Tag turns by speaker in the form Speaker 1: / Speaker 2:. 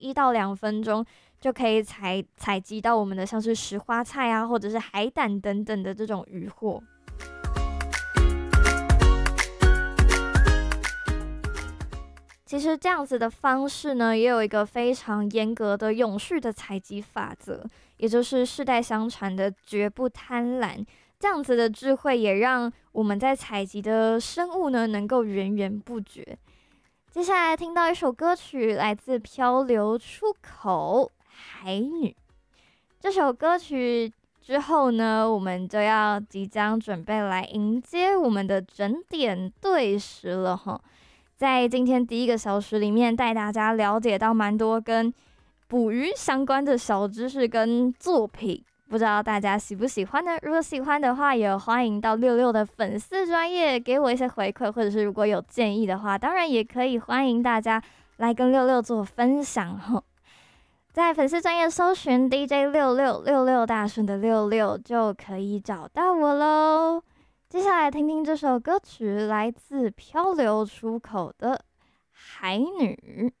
Speaker 1: 1到2分钟就可以采集到我们的像是石花菜啊，或者是海胆等等的这种渔获。其实这样子的方式呢，也有一个非常严格的永续的采集法则，也就是世代相传的绝不贪婪。这样子的智慧也让我们在采集的生物呢，能够源源不绝。接下来听到一首歌曲，来自漂流出口海女。这首歌曲之后呢，我们就要即将准备来迎接我们的整点对时了哈。在今天第一个小时里面，带大家了解到蛮多跟捕鱼相关的小知识跟作品，不知道大家喜不喜欢呢？如果喜欢的话，也欢迎到66的粉丝专页给我一些回馈，或者是如果有建议的话，当然也可以欢迎大家来跟66做分享哈。在粉丝专页搜寻 DJ6666大顺的66就可以找到我喽。接下来听听这首歌曲，来自漂流出口的海女。